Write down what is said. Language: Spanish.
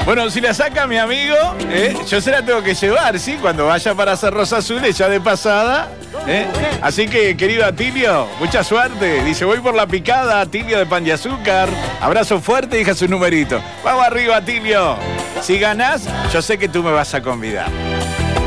Bueno, si la saca mi amigo, yo se la tengo que llevar, ¿sí? Cuando vaya para Cerros Azules, ya de pasada. Así que, querido Atilio, mucha suerte. Dice, voy por la picada, Atilio de Pan de Azúcar. Abrazo fuerte, deja su numerito. Vamos arriba, Atilio. Si ganás, yo sé que tú me vas a convidar.